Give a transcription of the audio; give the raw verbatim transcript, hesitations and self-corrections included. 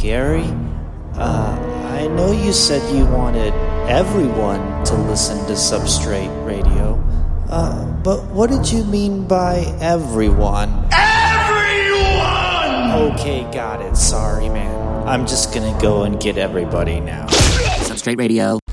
Gary. Uh, I know you said you wanted everyone to listen to Substrate Radio, uh, but what did you mean by everyone? Everyone! Okay, got it. Sorry, man. I'm just gonna go and get everybody now. Substrate Radio.